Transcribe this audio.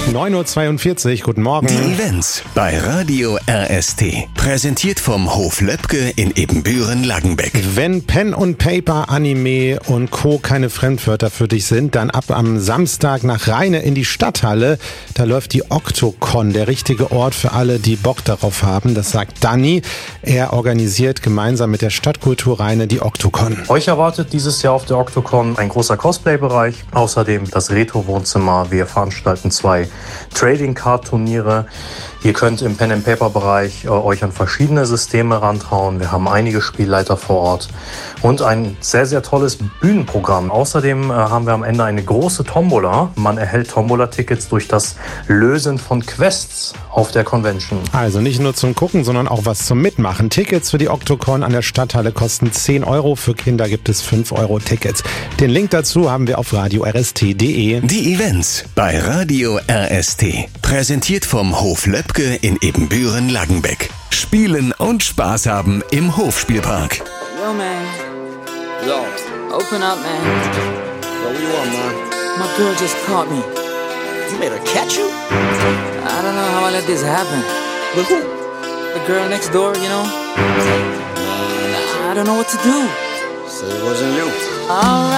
9.42 Uhr, guten Morgen. Die Events bei Radio RST. Präsentiert vom Hof Löbke in Ebenbüren-Langenbeck. Wenn Pen und Paper, Anime und Co. keine Fremdwörter für dich sind, dann ab am Samstag nach Rheine in die Stadthalle. Da läuft die Octocon, der richtige Ort für alle, die Bock darauf haben. Das sagt Danny. Er organisiert gemeinsam mit der Stadtkultur Rheine die Octocon. Euch erwartet dieses Jahr auf der Octocon ein großer Cosplay-Bereich. Außerdem das Retro-Wohnzimmer. Wir veranstalten 2 Trading-Card-Turniere. Ihr könnt im Pen-and-Paper-Bereich euch an verschiedene Systeme rantrauen. Wir haben einige Spielleiter vor Ort und ein sehr, sehr tolles Bühnenprogramm. Außerdem haben wir am Ende eine große Tombola. Man erhält Tombola-Tickets durch das Lösen von Quests auf der Convention. Also nicht nur zum Gucken, sondern auch was zum Mitmachen. Tickets für die Octocon an der Stadthalle kosten 10 Euro. Für Kinder gibt es 5 Euro Tickets. Den Link dazu haben wir auf radiorst.de. Die Events bei Radio RST. Präsentiert vom Hof Löbke in Ebenbüren-Langenbeck. Spielen und Spaß haben im Hofspielpark. Yo, man. Yo. Open up, man. Yo, what you want, man? My girl just caught me. You made her catch you? I don't know how I let this happen. With who? The girl next door, you know? I don't know what to do. Say it wasn't you. Alright.